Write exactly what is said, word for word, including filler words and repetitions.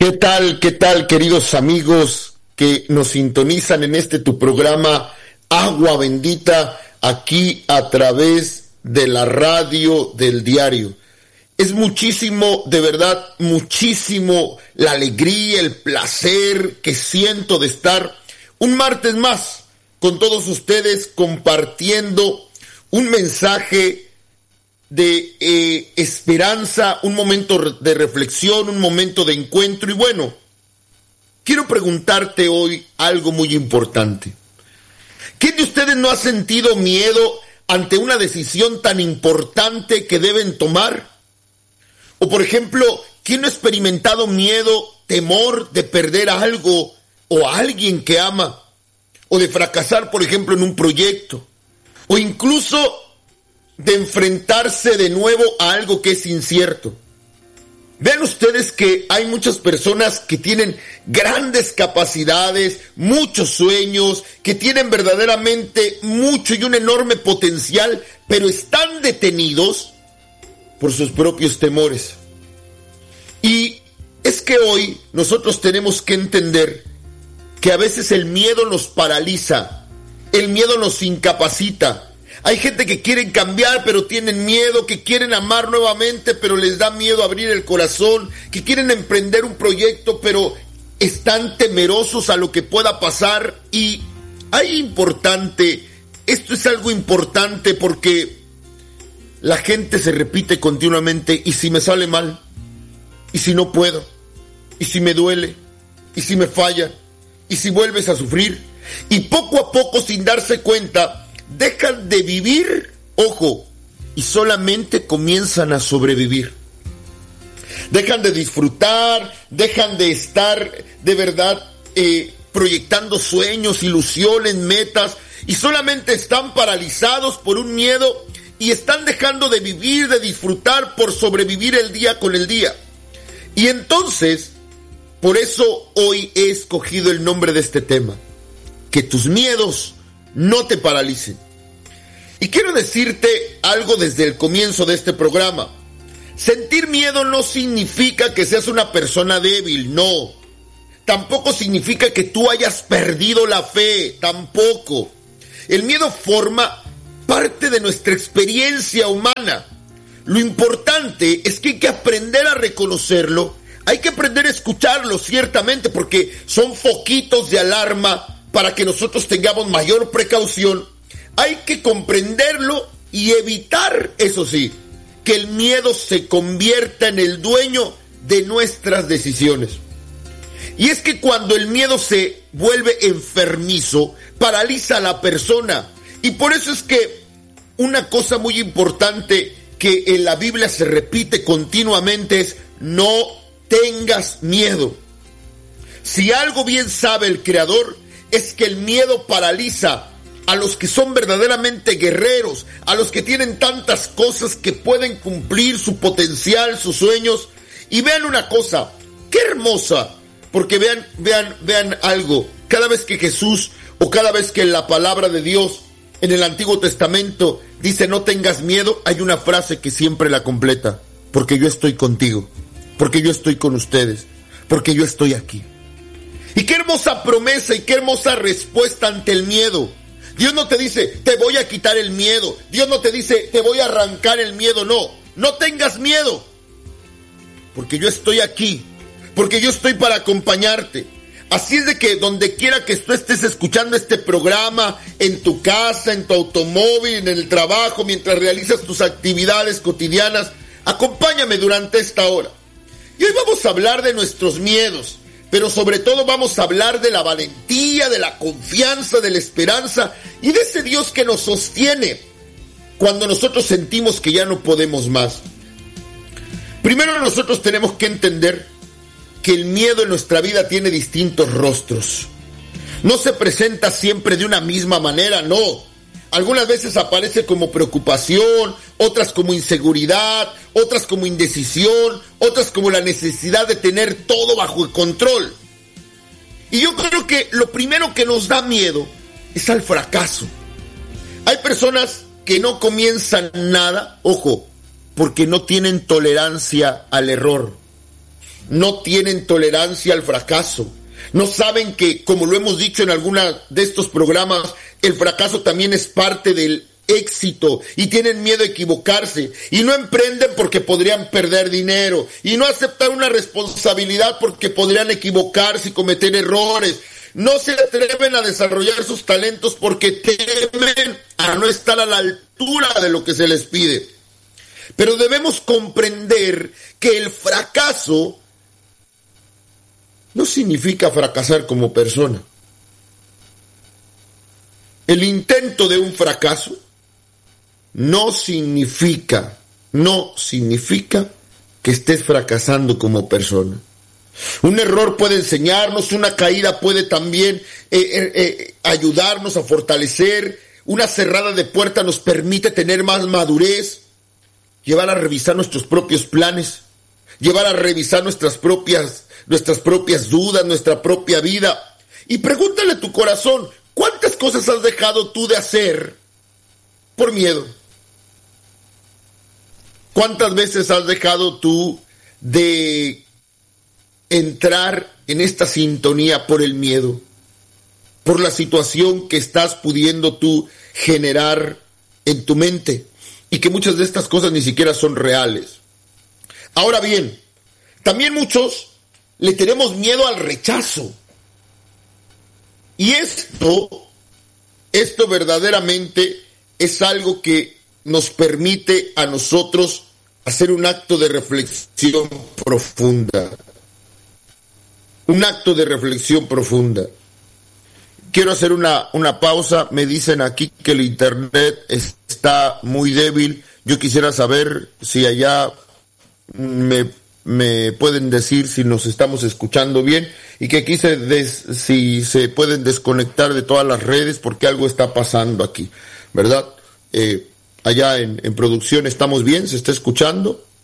¿Qué tal, qué tal, queridos amigos que nos sintonizan en este tu programa Agua Bendita, aquí a través de la radio del diario? Es muchísimo, de verdad, muchísimo la alegría, el placer que siento de estar un martes más con todos ustedes compartiendo un mensaje de eh, esperanza, un momento de reflexión, un momento de encuentro. Y bueno, quiero preguntarte hoy algo muy importante. ¿Quién de ustedes no ha sentido miedo ante una decisión tan importante que deben tomar? O por ejemplo, ¿quién no ha experimentado miedo, temor de perder algo o a alguien que ama? O de fracasar, por ejemplo, en un proyecto. O incluso de enfrentarse de nuevo a algo que es incierto. Vean ustedes que hay muchas personas que tienen grandes capacidades, muchos sueños, que tienen verdaderamente mucho y un enorme potencial, pero están detenidos por sus propios temores. Y es que hoy nosotros tenemos que entender que a veces el miedo nos paraliza, el miedo nos incapacita. Hay gente que quieren cambiar, pero tienen miedo, que quieren amar nuevamente, pero les da miedo abrir el corazón, que quieren emprender un proyecto, pero están temerosos a lo que pueda pasar. Y hay importante, esto es algo importante porque la gente se repite continuamente: ¿y si me sale mal? ¿Y si no puedo? ¿Y si me duele? ¿Y si me falla? ¿Y si vuelves a sufrir? Y poco a poco, sin darse cuenta, dejan de vivir, ojo, y solamente comienzan a sobrevivir. Dejan de disfrutar, dejan de estar de verdad eh, proyectando sueños, ilusiones, metas, y solamente están paralizados por un miedo y están dejando de vivir, de disfrutar por sobrevivir el día con el día. Y entonces, por eso hoy he escogido el nombre de este tema: que tus miedos no te paralicen. Y quiero decirte algo desde el comienzo de este programa. Sentir miedo no significa que seas una persona débil, no. Tampoco significa que tú hayas perdido la fe, tampoco. El miedo forma parte de nuestra experiencia humana. Lo importante es que hay que aprender a reconocerlo, hay que aprender a escucharlo, ciertamente, porque son foquitos de alarma para que nosotros tengamos mayor precaución. Hay que comprenderlo y evitar, eso sí, que el miedo se convierta en el dueño de nuestras decisiones. Y es que cuando el miedo se vuelve enfermizo, paraliza a la persona. Y por eso es que una cosa muy importante que en la Biblia se repite continuamente es: no tengas miedo. Si algo bien sabe el Creador, es que el miedo paraliza a los que son verdaderamente guerreros, a los que tienen tantas cosas que pueden cumplir su potencial, sus sueños. Y vean una cosa, qué hermosa, porque vean, vean, vean algo. Cada vez que Jesús, o cada vez que la palabra de Dios en el Antiguo Testamento dice no tengas miedo, hay una frase que siempre la completa: porque yo estoy contigo, porque yo estoy con ustedes, porque yo estoy aquí. Y qué hermosa promesa y qué hermosa respuesta ante el miedo. Dios no te dice te voy a quitar el miedo, Dios no te dice te voy a arrancar el miedo, no, no tengas miedo, porque yo estoy aquí, porque yo estoy para acompañarte. Así es de que donde quiera que tú estés escuchando este programa, en tu casa, en tu automóvil, en el trabajo, mientras realizas tus actividades cotidianas, acompáñame durante esta hora. Y hoy vamos a hablar de nuestros miedos, pero sobre todo vamos a hablar de la valentía, de la confianza, de la esperanza y de ese Dios que nos sostiene cuando nosotros sentimos que ya no podemos más. Primero, nosotros tenemos que entender que el miedo en nuestra vida tiene distintos rostros. No se presenta siempre de una misma manera, no. Algunas veces aparece como preocupación, otras como inseguridad, otras como indecisión, otras como la necesidad de tener todo bajo el control. Y yo creo que lo primero que nos da miedo es al fracaso. Hay personas que no comienzan nada, ojo, porque no tienen tolerancia al error. no tienen tolerancia al fracaso. No saben que, como lo hemos dicho en alguna de estos programas, el fracaso también es parte del éxito y tienen miedo a equivocarse y no emprenden porque podrían perder dinero y no aceptan una responsabilidad porque podrían equivocarse y cometer errores. No se atreven a desarrollar sus talentos porque temen a no estar a la altura de lo que se les pide. Pero debemos comprender que el fracaso no significa fracasar como persona. El intento de un fracaso no significa, no significa que estés fracasando como persona. Un error puede enseñarnos, una caída puede también eh, eh, eh, ayudarnos a fortalecer, una cerrada de puerta nos permite tener más madurez, llevar a revisar nuestros propios planes, llevar a revisar nuestras propias, nuestras propias dudas, nuestra propia vida. Y pregúntale a tu corazón, ¿cuántas cosas has dejado tú de hacer por miedo? ¿Cuántas veces has dejado tú de entrar en esta sintonía por el miedo? Por la situación que estás pudiendo tú generar en tu mente y que muchas de estas cosas ni siquiera son reales. Ahora bien, también muchos le tenemos miedo al rechazo. Y esto, esto verdaderamente es algo que nos permite a nosotros hacer un acto de reflexión profunda. Un acto de reflexión profunda. Quiero hacer una, una pausa. Me dicen aquí que el internet está muy débil. Yo quisiera saber si allá me, me pueden decir si nos estamos escuchando bien y que aquí se des, si se pueden desconectar de todas las redes porque algo está pasando aquí, ¿verdad? Eh, allá en, en producción estamos bien, se está escuchando.